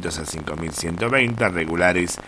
4.500 a 5.120, regulares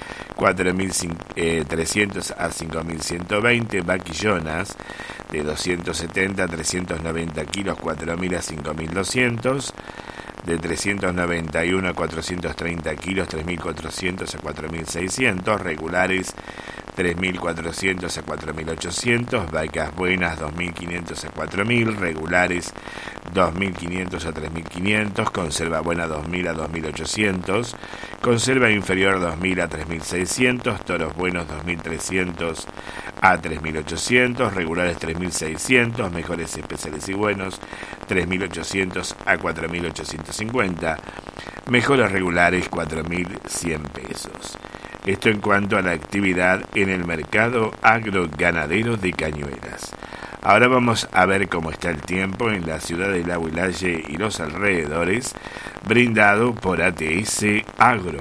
4.300 a 5.120, vaquillonas de 270 a 390 kilos, 4.000 a 5.200, de 391 a 430 kilos, 3.400 a 4.600, regulares 3.400 a 4.800, vacas buenas 2.500 a 4.000, regulares 2.500 a 3.500, conserva buena 2.000 a 2.800, conserva inferior 2.000 a 3.600, toros buenos 2.300 a 3.800, regulares 3.600, mejores especiales y buenos 3.800 a 4.850, mejores regulares 4.100 pesos. Esto en cuanto a la actividad en el mercado agroganadero de Cañuelas. Ahora vamos a ver cómo está el tiempo en la ciudad de Lahuilaye y los alrededores, brindado por ATS Agro.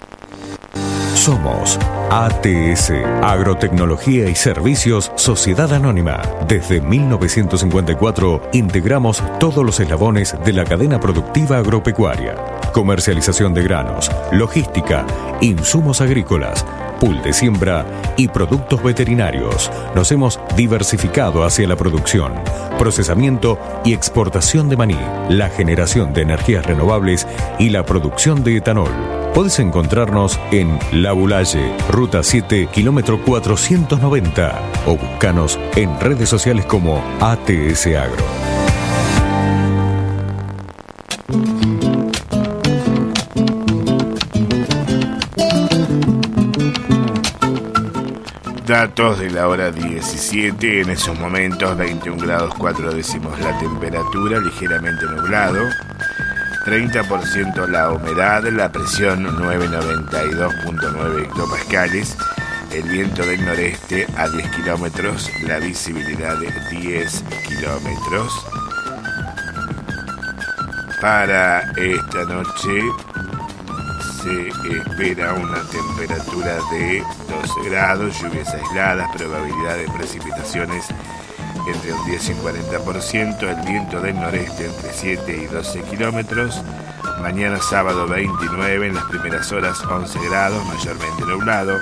Somos ATS, Agrotecnología y Servicios Sociedad Anónima. Desde 1954 integramos todos los eslabones de la cadena productiva agropecuaria. Comercialización de granos, logística, insumos agrícolas, pool de siembra y productos veterinarios. Nos hemos diversificado hacia la producción, procesamiento y exportación de maní, la generación de energías renovables y la producción de etanol. Puedes encontrarnos en Lahuilaye, Ruta 7, kilómetro 490 o búscanos en redes sociales como ATS Agro. Datos de la hora 17, en esos momentos 21 grados 4 décimos la temperatura, ligeramente nublado, 30% la humedad, la presión 992.9 hectopascales, el viento del noreste a 10 kilómetros, la visibilidad de 10 kilómetros. Para esta noche se espera una temperatura de 12 grados, lluvias aisladas, probabilidad de precipitaciones entre un 10 y un 40%, el viento del noreste entre 7 y 12 kilómetros. Mañana sábado 29, en las primeras horas 11 grados, mayormente nublado.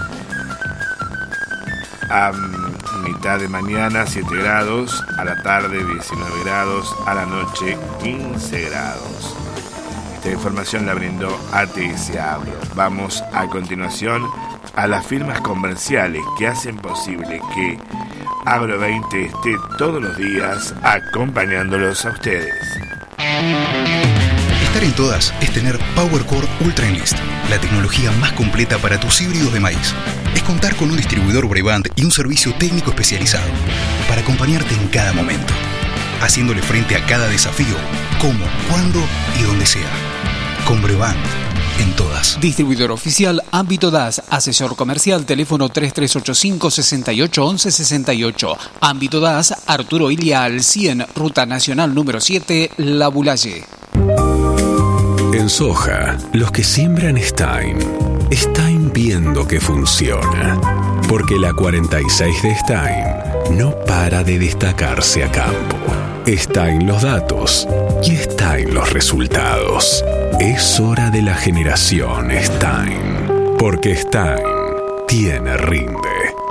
A mitad de mañana 7 grados, a la tarde 19 grados, a la noche 15 grados. Esta información la brindó ATS Agro. Vamos a continuación a las firmas comerciales que hacen posible que Agro 20 esté todos los días acompañándolos a ustedes. Estar en todas es tener PowerCore Ultra Enlist, la tecnología más completa para tus híbridos de maíz. Es contar con un distribuidor Brevant y un servicio técnico especializado para acompañarte en cada momento, haciéndole frente a cada desafío, como, cuándo y donde sea. Con Brevant, en todas. Distribuidor oficial Ámbito DAS, asesor comercial, teléfono 3385-681168. Ámbito DAS, Arturo Ilia al 100, Ruta Nacional número 7, Lahuilaye. En soja, los que siembran Stein viendo que funciona. Porque la 46 de Stein no para de destacarse a campo. Está en los datos y está en los resultados. Es hora de la generación Stein. Porque Stein tiene rinde.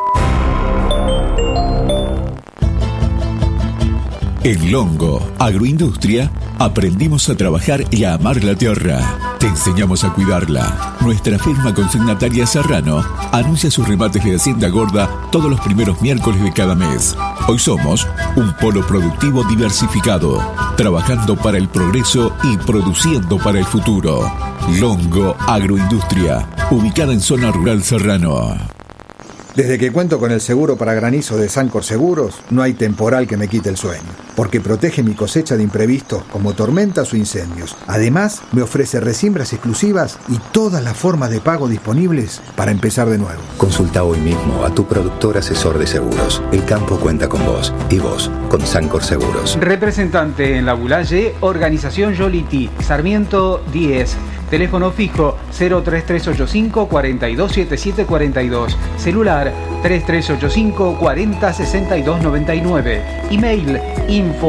En Longo Agroindustria aprendimos a trabajar y a amar la tierra. Te enseñamos a cuidarla. Nuestra firma consignataria Serrano anuncia sus remates de Hacienda Gorda todos los primeros miércoles de cada mes. Hoy somos un polo productivo diversificado, trabajando para el progreso y produciendo para el futuro. Longo Agroindustria, ubicada en zona rural Serrano. Desde que cuento con el seguro para granizo de Sancor Seguros, no hay temporal que me quite el sueño, porque protege mi cosecha de imprevistos como tormentas o incendios. Además, me ofrece resiembras exclusivas y todas las formas de pago disponibles para empezar de nuevo. Consulta hoy mismo a tu productor asesor de seguros. El campo cuenta con vos y vos con Sancor Seguros. Representante en Lahuilaye, Organización Yoliti, Sarmiento 10. Teléfono fijo 03385 427742. Celular 3385 406299. Email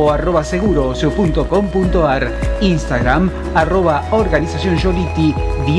info@seguros.com.ar. Instagram @organización Yoliti